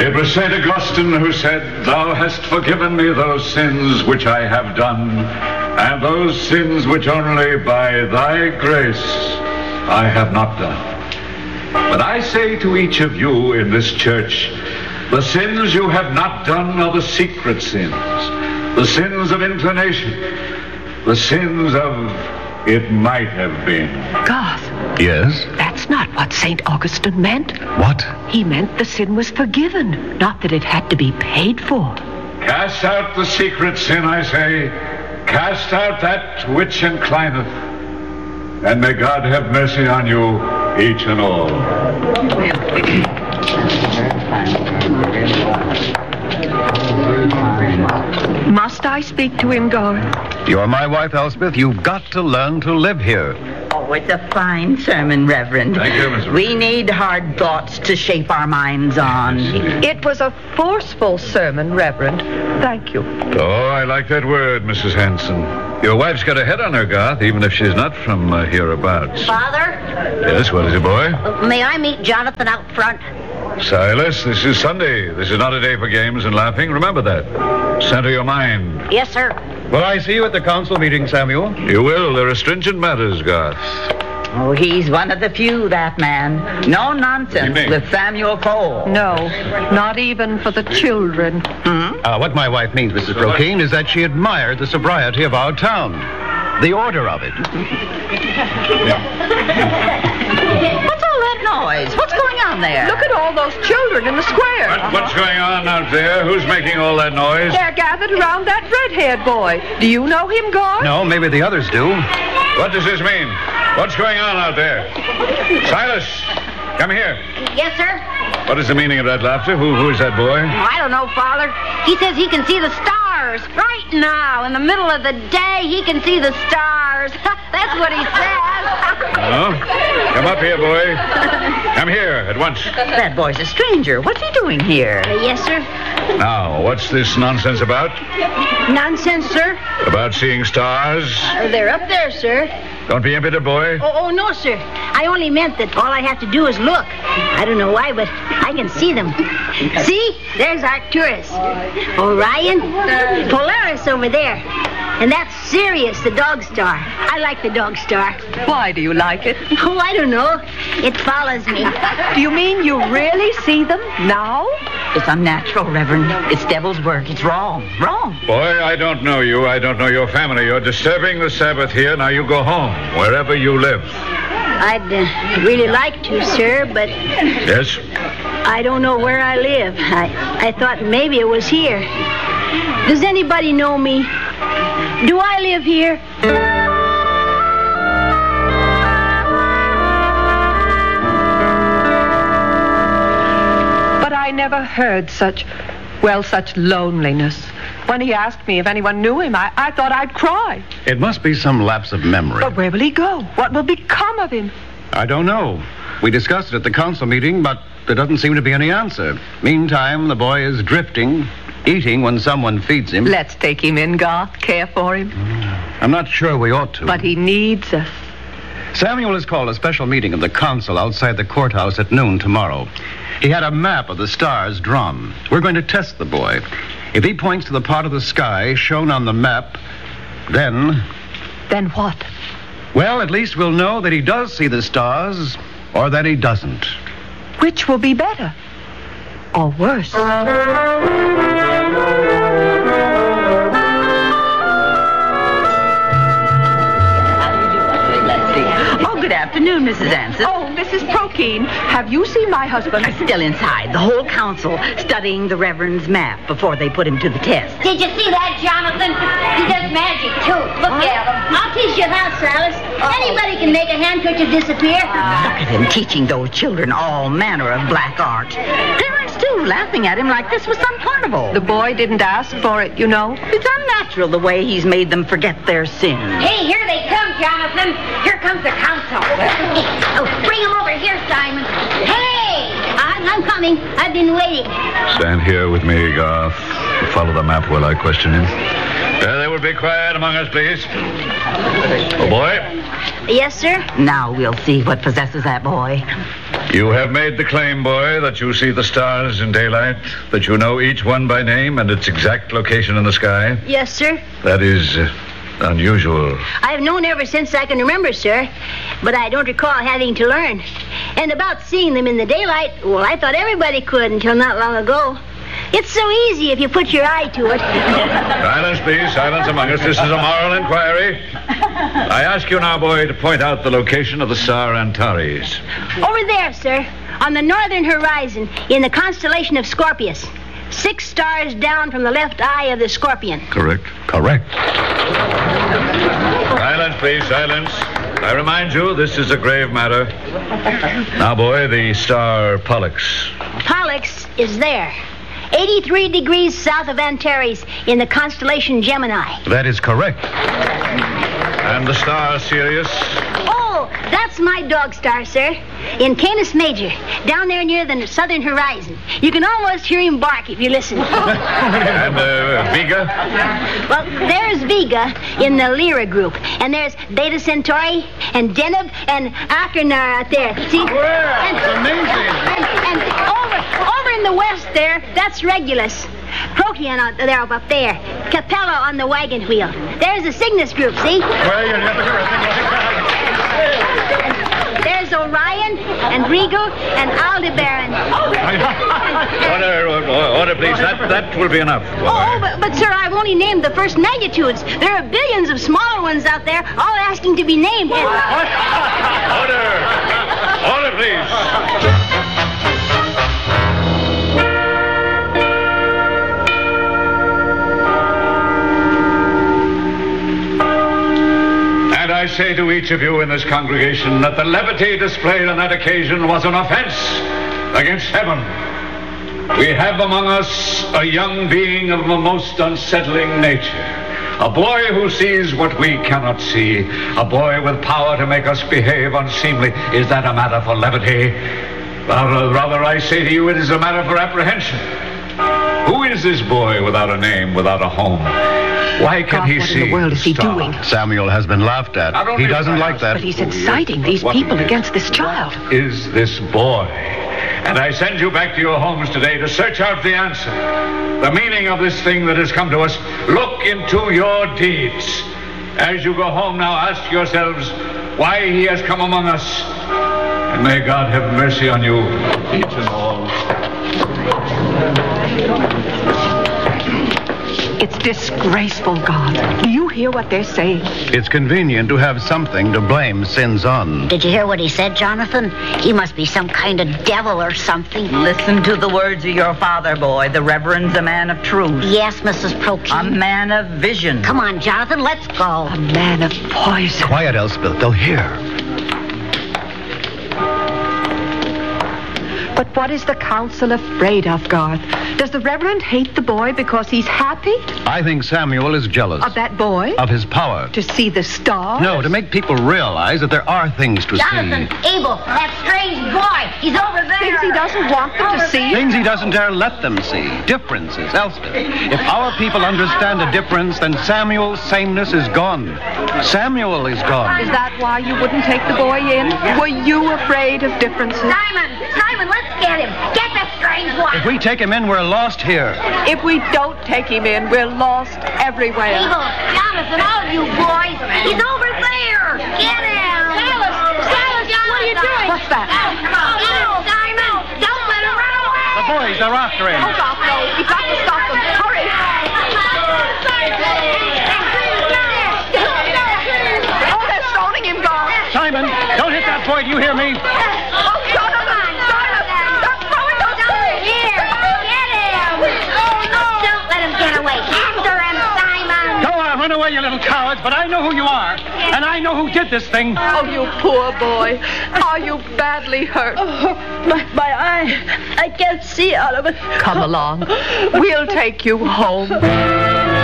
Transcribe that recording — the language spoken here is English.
It was St. Augustine who said, "Thou hast forgiven me those sins which I have done, and those sins which only by thy grace I have not done." But I say to each of you in this church, the sins you have not done are the secret sins, the sins of inclination, the sins of it might have been. Garth. Yes? That's not what St. Augustine meant. What? He meant the sin was forgiven, not that it had to be paid for. Cast out the secret sin, I say. Cast out that which inclineth. And may God have mercy on you, each and all. Must I speak to him, Garth? You're my wife, Elspeth. You've got to learn to live here. Oh, it's a fine sermon, Reverend. Thank you, Miss. We need hard thoughts to shape our minds on. It was a forceful sermon, Reverend. Thank you. Oh, I like that word, Mrs. Hanson. Your wife's got a head on her, Garth, even if she's not from hereabouts. Father? Yes, what is it, boy? May I meet Jonathan out front? Silas, this is Sunday. This is not a day for games and laughing. Remember that. Center your mind. Yes, sir. Will I see you at the council meeting, Samuel? You will. There are stringent matters, Garth. Oh, he's one of the few, that man. No nonsense with Samuel Cole. No, not even for the children. What my wife means, Mrs. Brokeen, is that she admired the sobriety of our town. The order of it. What's all that noise? What's going on there? Look at all those children in the square. What's going on out there? Who's making all that noise? They're gathered around that red-haired boy. Do you know him, Garth? No, maybe the others do. What does this mean? What's going on out there? Silas, come here. Yes, sir. What is the meaning of that laughter? Who is that boy? I don't know, Father. He says he can see the stars right now. In the middle of the day, he can see the stars. That's what he says. Oh? Come up here, boy. Come here at once. That boy's a stranger. What's he doing here? Yes, sir. Now, what's this nonsense about? Nonsense, sir. About seeing stars? They're up there, sir. Don't be impudent, boy. Oh, no, sir. I only meant that all I have to do is look. I don't know why, but I can see them. See? There's Arcturus. Orion. Polaris over there. And that's Sirius, the dog star. I like the dog star. Why do you like it? Oh, I don't know. It follows me. Do you mean you really see them now? It's unnatural, Reverend. It's devil's work. It's wrong. Wrong. Boy, I don't know you. I don't know your family. You're disturbing the Sabbath here. Now you go home, wherever you live. I'd really like to, sir, but Yes? I don't know where I live. I thought maybe it was here. Does anybody know me? Do I live here? But I never heard such loneliness. When he asked me if anyone knew him, I thought I'd cry. It must be some lapse of memory. But where will he go? What will become of him? I don't know. We discussed it at the council meeting, but there doesn't seem to be any answer. Meantime, the boy is drifting, eating when someone feeds him. Let's take him in, Garth. Care for him. I'm not sure we ought to. But he needs us. Samuel has called a special meeting of the council outside the courthouse at noon tomorrow. He had a map of the stars drawn. We're going to test the boy. If he points to the part of the sky shown on the map, then... Then what? Well, at least we'll know that he does see the stars or that he doesn't. Which will be better? Or worse? Good afternoon, Mrs. Anson. Oh, Mrs. Brokeen, have you seen my husband? Still inside. The whole council studying the Reverend's map before they put him to the test. Did you see that, Jonathan? He does magic, too. Look at him. I'll teach you how, Silas. Anybody can make a handkerchief disappear. Look at him teaching those children all manner of black art. Parents, too, laughing at him like this was some carnival. The boy didn't ask for it, you know. It's unnatural the way he's made them forget their sins. Hey, here they come, Jonathan. Here comes the council. Oh, bring him over here, Simon. Hey! I'm coming. I've been waiting. Stand here with me, Garth. Follow the map while I question him. They would be quiet among us, please. Oh, boy. Yes, sir. Now we'll see what possesses that boy. You have made the claim, boy, that you see the stars in daylight, that you know each one by name and its exact location in the sky. Yes, sir. That is unusual. I've known ever since I can remember, sir. But I don't recall having to learn. And about seeing them in the daylight, well, I thought everybody could until not long ago. It's so easy if you put your eye to it. Silence, please. Silence among us. This is a moral inquiry. I ask you now, boy, to point out the location of the star Antares. Over there, sir, on the northern horizon, in the constellation of Scorpius. 6 stars down from the left eye of the Scorpion. Correct. Correct. Silence, please. Silence. I remind you, this is a grave matter. Now, boy, the star Pollux. Pollux is there. 83 degrees south of Antares in the constellation Gemini. That is correct. And the star Sirius. Oh, that's my dog star, sir. In Canis Major, down there near the southern horizon. You can almost hear him bark if you listen. And Vega. Well, there's Vega in the Lyra group. And there's Beta Centauri and Deneb and Achernar out there. See? That's amazing. And over in the west there, that's Regulus. Procyon out there up there. Capella on the wagon wheel. There's the Cygnus group, see? Well, you never hear a thing like that. There's Orion and Rigel and Aldebaran. Order, please. That will be enough. But sir, I've only named the first magnitudes. There are billions of smaller ones out there, all asking to be named. Order, please. I say to each of you in this congregation that the levity displayed on that occasion was an offense against heaven. We have among us a young being of a most unsettling nature. A boy who sees what we cannot see. A boy with power to make us behave unseemly. Is that a matter for levity? Rather, I say to you, it is a matter for apprehension. Who is this boy without a name, without a home? Why can he see? What in the world is he doing? Samuel has been laughed at. He doesn't like that. But he's inciting these people against this child. What is this boy? And I send you back to your homes today to search out the answer. The meaning of this thing that has come to us. Look into your deeds. As you go home now, ask yourselves why he has come among us. And may God have mercy on you, each and all. It's disgraceful, God. Do you hear what they're saying? It's convenient to have something to blame sins on. Did you hear what he said, Jonathan? He must be some kind of devil or something. Listen to the words of your father, boy. The Reverend's a man of truth. Yes, Mrs. Procyon. A man of vision. Come on, Jonathan, let's go. A man of poison. Quiet, Elspeth. They'll hear. But what is the council afraid of, Garth? Does the Reverend hate the boy because he's happy? I think Samuel is jealous. Of that boy? Of his power. To see the stars? No, to make people realize that there are things to Jonathan, see. Abel, that strange boy. He's over there. Things he doesn't want them to see? Things he doesn't dare let them see. Differences, Elspeth. If our people understand a difference, then Samuel's sameness is gone. Samuel is gone. Is that why you wouldn't take the boy in? Were you afraid of differences? Simon, let's get him. Get that strange boy. If we take him in, we're lost here. If we don't take him in, we're lost everywhere. Abel, Jonathan, all you boys. He's over there. Get him. Silas, what are you doing? What's that? Simon, don't let him run away. The boys, they're after him. Oh, God, no. We've got to stop them. Hurry. Oh, they're stoning him, God. Simon, don't hit that boy. Do you hear me? Oh, Jonathan. Stop throwing those things. Here, get him. Don't let him get away. After him, Simon. Go on, run away, you little cowards, but I know who you are. And I know who did this thing. Oh, you poor boy. Are you badly hurt? Oh, my eye. I can't see out of it. Come along. We'll take you home.